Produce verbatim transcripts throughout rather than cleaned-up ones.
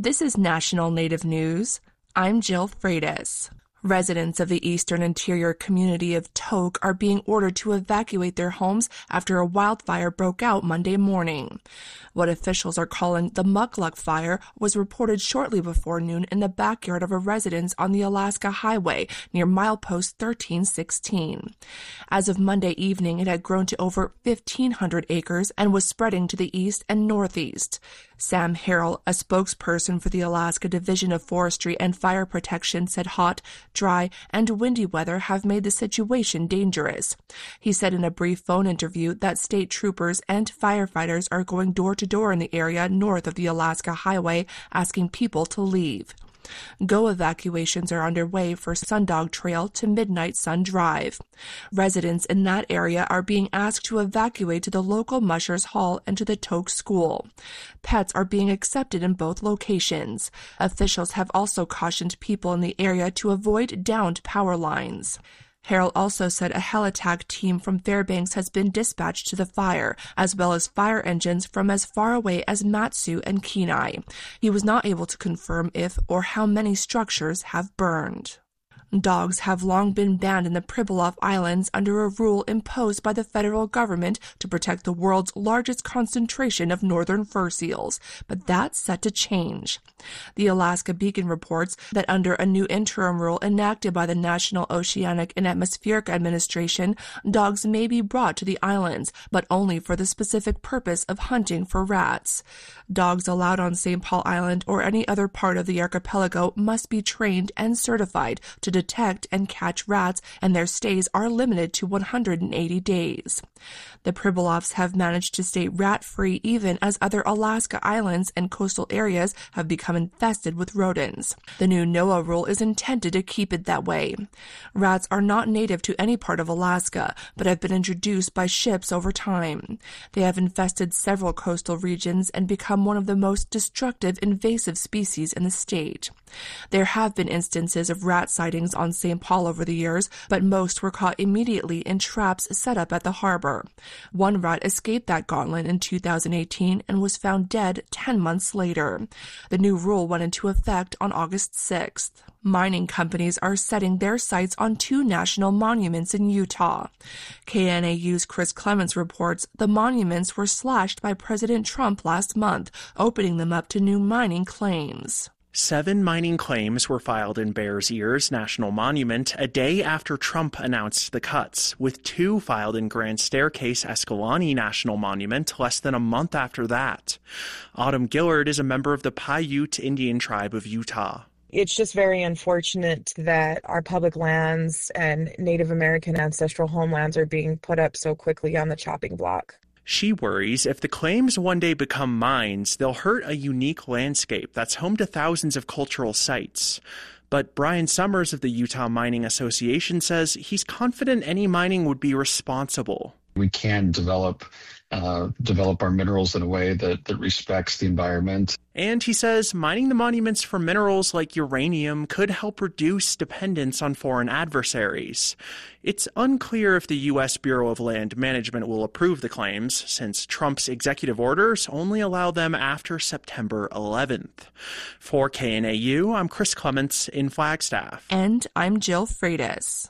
This is National Native News. I'm Jill Freitas. Residents of the eastern interior community of Tok are being ordered to evacuate their homes after a wildfire broke out Monday morning. What officials are calling the Mukluk Fire was reported shortly before noon in the backyard of a residence on the Alaska Highway near milepost thirteen sixteen. As of Monday evening, it had grown to over fifteen hundred acres and was spreading to the east and northeast. Sam Harrell, a spokesperson for the Alaska Division of Forestry and Fire Protection, said hot, dry, and windy weather have made the situation dangerous. He said in a brief phone interview that state troopers and firefighters are going door to door in the area north of the Alaska Highway, asking people to leave. Go evacuations are underway for Sundog Trail to Midnight Sun Drive. Residents in that area are being asked to evacuate to the local Mushers Hall and to the Tok School. Pets are being accepted in both locations. Officials have also cautioned people in the area to avoid downed power lines. Harrell also said a helitack team from Fairbanks has been dispatched to the fire, as well as fire engines from as far away as Matsu and Kenai. He was not able to confirm if or how many structures have burned. Dogs have long been banned in the Pribilof Islands under a rule imposed by the federal government to protect the world's largest concentration of northern fur seals, but that's set to change. The Alaska Beacon reports that under a new interim rule enacted by the National Oceanic and Atmospheric Administration, dogs may be brought to the islands, but only for the specific purpose of hunting for rats. Dogs allowed on Saint Paul Island or any other part of the archipelago must be trained and certified to detect and catch rats, and their stays are limited to one hundred eighty days. The Pribilofs have managed to stay rat-free even as other Alaska islands and coastal areas have become infested with rodents. The new NOAA rule is intended to keep it that way. Rats are not native to any part of Alaska, but have been introduced by ships over time. They have infested several coastal regions and become one of the most destructive invasive species in the state. There have been instances of rat sightings on Saint Paul over the years, but most were caught immediately in traps set up at the harbor. One rat escaped that gauntlet in two thousand eighteen and was found dead ten months later. The new rule went into effect on August sixth. Mining companies are setting their sights on two national monuments in Utah. K N A U's Chris Clements reports the monuments were slashed by President Trump last month, opening them up to new mining claims. Seven mining claims were filed in Bears Ears National Monument a day after Trump announced the cuts, with two filed in Grand Staircase Escalante National Monument less than a month after that. Autumn Gillard is a member of the Paiute Indian tribe of Utah. It's just very unfortunate that our public lands and Native American ancestral homelands are being put up so quickly on the chopping block. She worries if the claims one day become mines, they'll hurt a unique landscape that's home to thousands of cultural sites. But Brian Summers of the Utah Mining Association says he's confident any mining would be responsible. We can develop uh, develop our minerals in a way that, that respects the environment. And he says mining the monuments for minerals like uranium could help reduce dependence on foreign adversaries. It's unclear if the U S Bureau of Land Management will approve the claims, since Trump's executive orders only allow them after September eleventh. For K N A U, I'm Chris Clements in Flagstaff. And I'm Jill Freitas.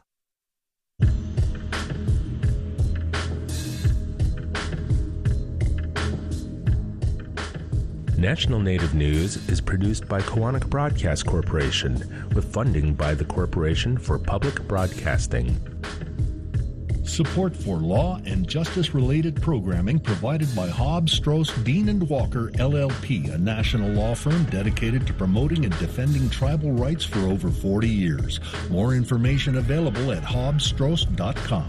National Native News is produced by Koahnic Broadcast Corporation with funding by the Corporation for Public Broadcasting. Support for law and justice-related programming provided by Hobbs, Strauss, Dean and Walker, L L P, a national law firm dedicated to promoting and defending tribal rights for over forty years. More information available at hobbs strauss dot com.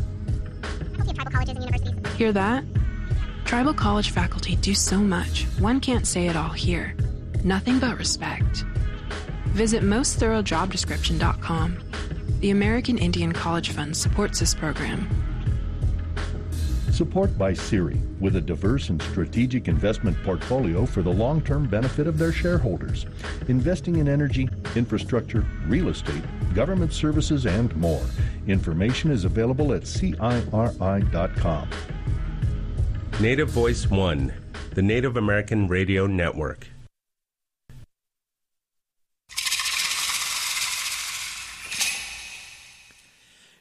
Hear that? Tribal college faculty do so much, one can't say it all here. Nothing but respect. Visit most thorough job description dot com. The American Indian College Fund supports this program. Support by Siri, with a diverse and strategic investment portfolio for the long-term benefit of their shareholders. Investing in energy, infrastructure, real estate, government services, and more. Information is available at C I R I dot com. Native Voice One, the Native American Radio Network.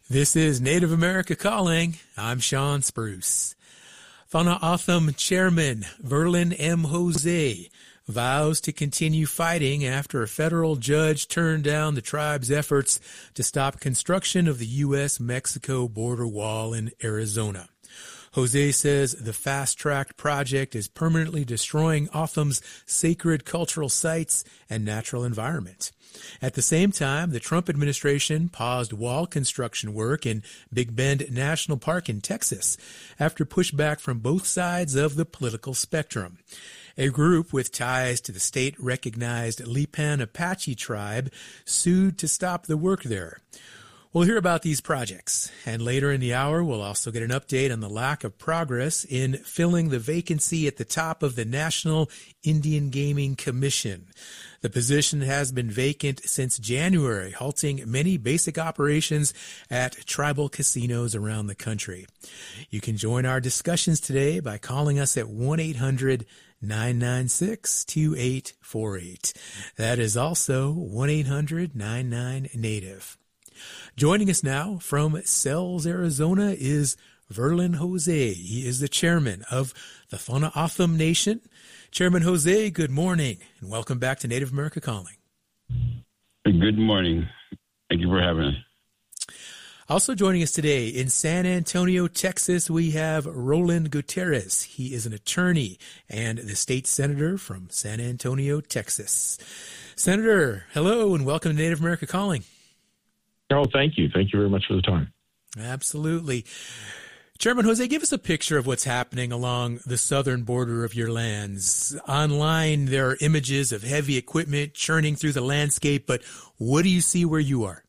This is Native America Calling. I'm Sean Spruce. Whana O'odham Chairman Verlin M. Jose vows to continue fighting after a federal judge turned down the tribe's efforts to stop construction of the U S Mexico border wall in Arizona. Jose says the fast-tracked project is permanently destroying O'odham's sacred cultural sites and natural environment. At the same time, the Trump administration paused wall construction work in Big Bend National Park in Texas after pushback from both sides of the political spectrum. A group with ties to the state-recognized Lipan Apache tribe sued to stop the work there. We'll hear about these projects, and later in the hour, we'll also get an update on the lack of progress in filling the vacancy at the top of the National Indian Gaming Commission. The position has been vacant since January, halting many basic operations at tribal casinos around the country. You can join our discussions today by calling us at one eight hundred nine nine six two eight four eight. That is also one eight hundred nine nine native. Joining us now from Sells, Arizona is Verlin Jose. He is the chairman of the Whana O'odham Nation. Chairman Jose, good morning, and welcome back to Native America Calling. Good morning. Thank you for having us. Also joining us today in San Antonio, Texas, we have Roland Gutierrez. He is an attorney and the state senator from San Antonio, Texas. Senator, hello, and welcome to Native America Calling. Carol, thank you. Thank you very much for the time. Absolutely. Chairman Jose, give us a picture of what's happening along the southern border of your lands. Online, there are images of heavy equipment churning through the landscape, but what do you see where you are?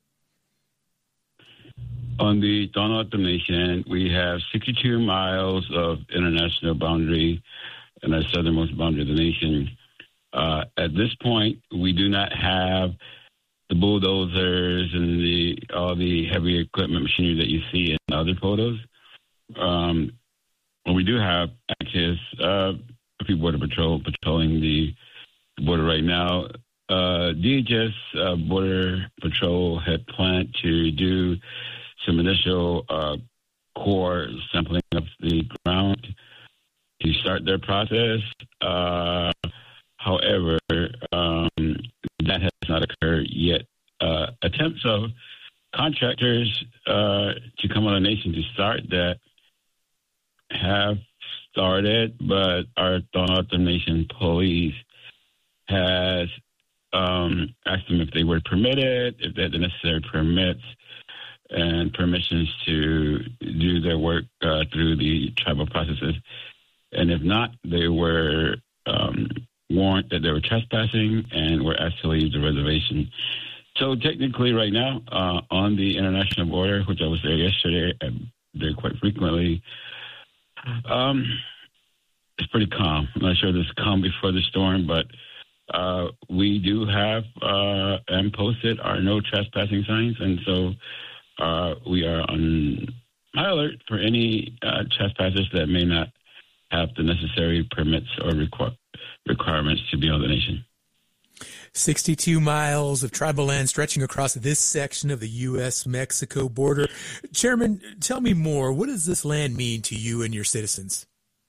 On the Whana O'odham Nation, we have sixty-two miles of international boundary and our southernmost boundary of the nation. Uh, at this point, we do not have the bulldozers and the all the heavy equipment machinery that you see in other photos. Um, well, we do have access, uh, Border Patrol patrolling the border right now. Uh, D H S uh, Border Patrol had planned to do some initial uh, core sampling of the ground to start their process. Uh, however, um, that has not occurred yet. Uh, attempts of contractors uh, to come on the nation to start that have started, but our Whana O'odham Nation police has um, asked them if they were permitted, if they had the necessary permits and permissions to do their work uh, through the tribal processes. And if not, they were um, warned that they were trespassing and were asked to leave the reservation. So technically right now, uh, on the international border, which I was there yesterday, I'm there quite frequently, um, it's pretty calm. I'm not sure this is calm before the storm, but uh, we do have uh, and posted our no trespassing signs, and so uh, we are on high alert for any uh, trespassers that may not have the necessary permits or requ- requirements to be on the nation. sixty-two miles of tribal land stretching across this section of the U S Mexico border. Chairman, tell me more. What does this land mean to you and your citizens?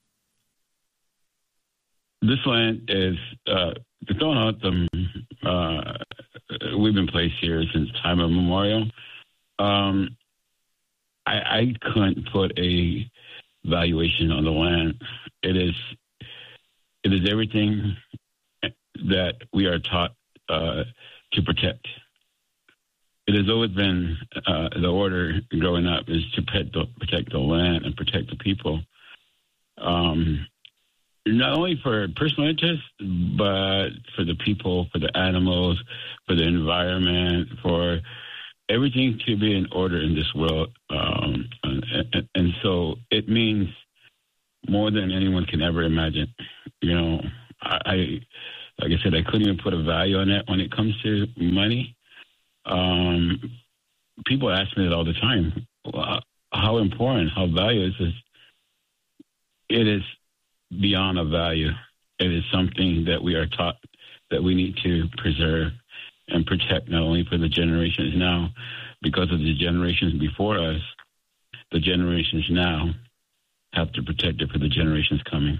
This land is, uh, the Whana O'odham, uh, we've been placed here since time immemorial. Um, I, I couldn't put a valuation on the land. It is, it is everything that we are taught uh, to protect. It has always been uh, the order growing up is to protect the, protect the land and protect the people. Um, not only for personal interest, but for the people, for the animals, for the environment, for everything to be in order in this world. Um, and, and so it means more than anyone can ever imagine. You know, I, I like I said, I couldn't even put a value on that when it comes to money. Um, people ask me that all the time. Well, how important, how valuable is this? It is beyond a value. It is something that we are taught that we need to preserve and protect, not only for the generations now, because of the generations before us, the generations now have to protect it for the generations coming.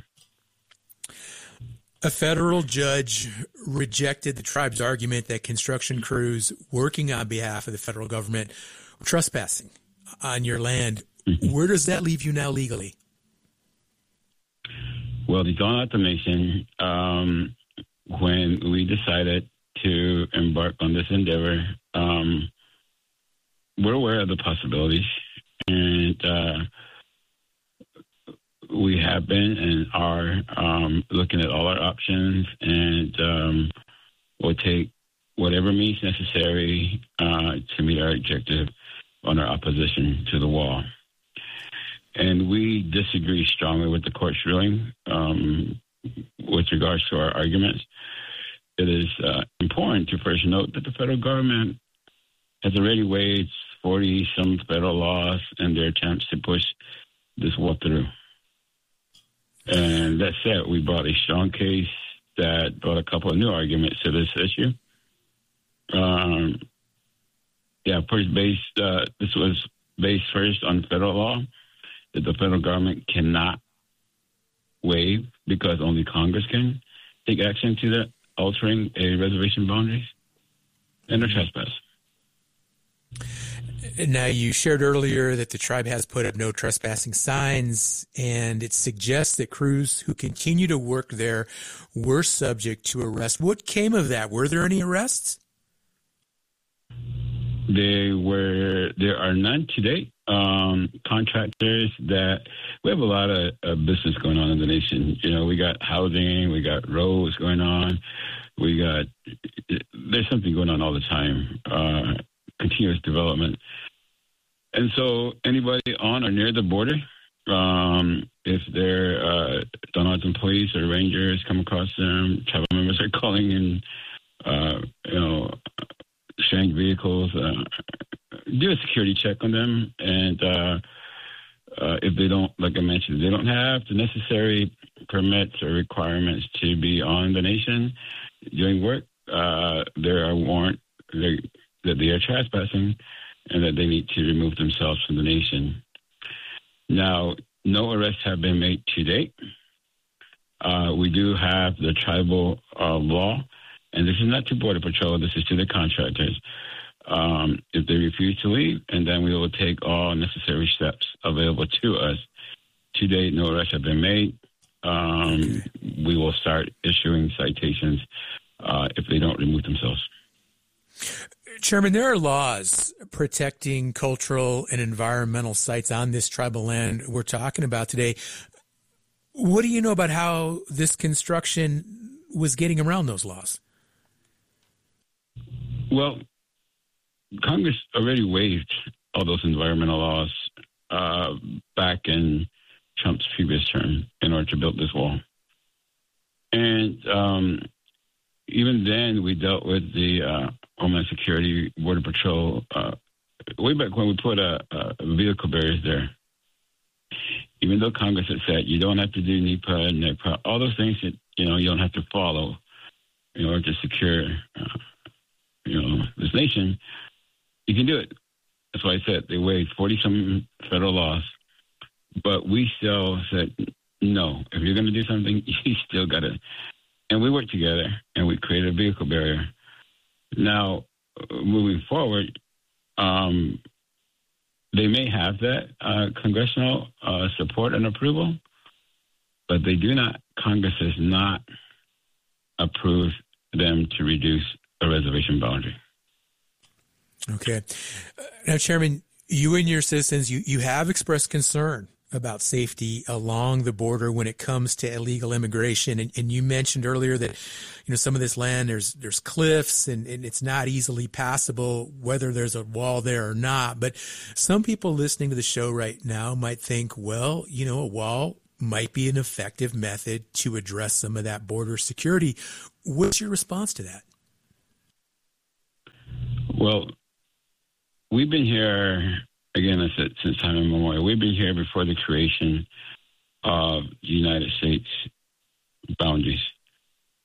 A federal judge rejected the tribe's argument that construction crews working on behalf of the federal government were trespassing on your land. Mm-hmm. Where does that leave you now legally? Well, the Dawn Automation, um, when we decided to embark on this endeavor, um, we're aware of the possibilities, and uh, we have been and are um, looking at all our options, and um, we'll take whatever means necessary uh, to meet our objective on our opposition to the wall. And we disagree strongly with the court's ruling um, with regards to our arguments. It is uh, important to first note that the federal government has already waived forty-some federal laws in their attempts to push this wall through. And that said, we brought a strong case that brought a couple of new arguments to this issue. Um, yeah, first based, uh, this was based first on federal law, that the federal government cannot waive because only Congress can take action to that, altering a reservation boundaries and a trespass. Now, you shared earlier that the tribe has put up no trespassing signs, and it suggests that crews who continue to work there were subject to arrest. What came of that? Were there any arrests? They were. There are none to date. Um, contractors that we have a lot of uh, business going on in the nation. You know, we got housing, we got roads going on, we got there's something going on all the time. Uh, continuous development. And so anybody on or near the border, um, if they're uh, Donald's employees or rangers come across them, tribal members are calling in, uh, you know, strange vehicles, uh, do a security check on them. And uh, uh, if they don't, like I mentioned, they don't have the necessary permits or requirements to be on the nation doing work, uh, there are warrant they, that they are trespassing and that they need to remove themselves from the nation. Now, no arrests have been made to date. Uh, we do have the tribal uh, law, and this is not to Border Patrol, this is to the contractors. Um, if they refuse to leave, and then we will take all necessary steps available to us. To date, no arrests have been made. Um, we will start issuing citations uh, if they don't remove themselves. Chairman, there are laws protecting cultural and environmental sites on this tribal land we're talking about today. What do you know about how this construction was getting around those laws? Well, Congress already waived all those environmental laws uh, back in Trump's previous term in order to build this wall. And um, even then, we dealt with the uh, Homeland Security, Border Patrol, uh, way back when we put a, a vehicle barriers there. Even though Congress had said you don't have to do NEPA and NEPA, all those things that, you know, you don't have to follow in order to secure, uh, you know, this nation, you can do it. That's why I said they waived forty-some federal laws. But we still said, no, if you're going to do something, you still got to. And we worked together, and we created a vehicle barrier. Now, moving forward, um, they may have that uh, congressional uh, support and approval, but they do not, Congress has not approved them to reduce a reservation boundary. Okay. Now, Chairman, you and your citizens, you, you have expressed concern about safety along the border when it comes to illegal immigration. And, and you mentioned earlier that, you know, some of this land, there's there's cliffs and, and it's not easily passable, whether there's a wall there or not. But some people listening to the show right now might think, well, you know, a wall might be an effective method to address some of that border security. What's your response to that? Well, we've been here, again, I said, since time immemorial. We've been here before the creation of the United States boundaries.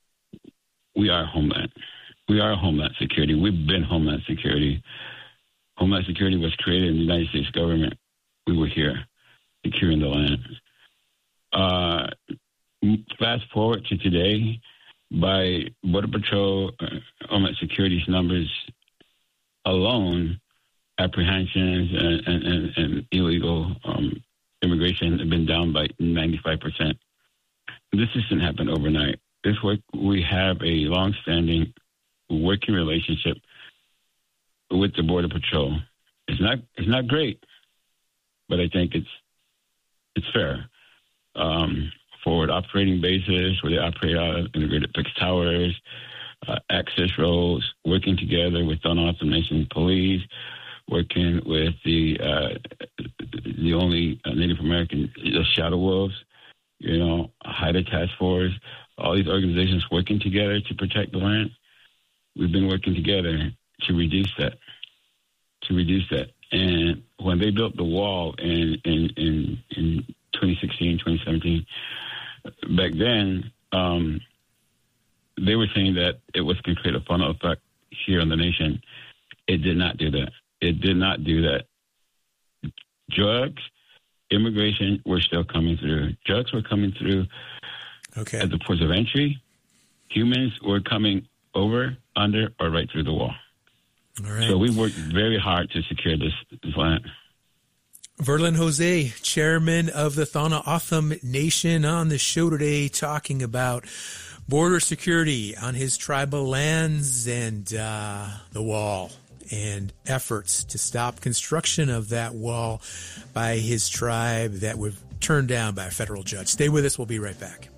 We are homeland. We are homeland security. We've been homeland security Homeland Security was created in the United States government, we were here securing the land. Uh, fast forward to today, by Border Patrol, uh, Homeland Security's numbers alone, apprehensions and, and, and, and illegal um, immigration have been down by ninety-five percent. This doesn't happen overnight. This work, we have a long-standing working relationship with the Border Patrol. It's not it's not great, but I think it's it's fair. Um, forward operating bases where they operate out of integrated fixed towers, uh, access roads, working together with unauthorized nation police, working with the uh, the only Native American the Shadow Wolves, you know, Haida Task Force, all these organizations working together to protect the land. We've been working together to reduce that, to reduce that. And when they built the wall in in, in, in twenty sixteen, twenty seventeen, back then, um, they were saying that it was going to create a funnel effect here in the nation. It did not do that. It did not do that. Drugs, immigration were still coming through. Drugs were coming through okay. at the ports of entry. Humans were coming over, under, or right through the wall. All right. So we worked very hard to secure this, this land. Verlin Jose, chairman of the Tohono O'odham Nation, on the show today talking about border security on his tribal lands and uh, the wall and efforts to stop construction of that wall by his tribe that were turned down by a federal judge. Stay with us. We'll be right back.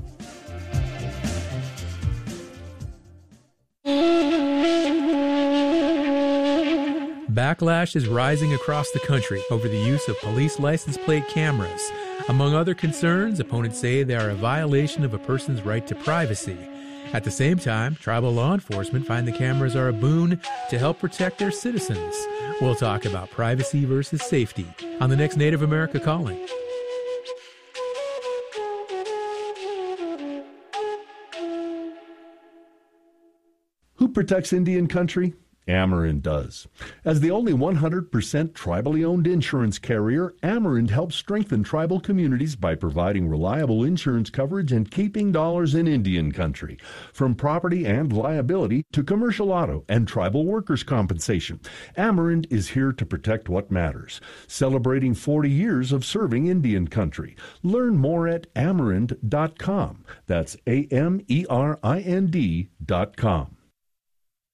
Backlash is rising across the country over the use of police license plate cameras. Among other concerns, opponents say they are a violation of a person's right to privacy. At the same time, tribal law enforcement find the cameras are a boon to help protect their citizens. We'll talk about privacy versus safety on the next Native America Calling. Who protects Indian country? Amerind does. As the only one hundred percent tribally owned insurance carrier, Amerind helps strengthen tribal communities by providing reliable insurance coverage and keeping dollars in Indian country. From property and liability to commercial auto and tribal workers' compensation, Amerind is here to protect what matters. Celebrating forty years of serving Indian country. Learn more at amerind dot com. That's A M E R I N D dot com.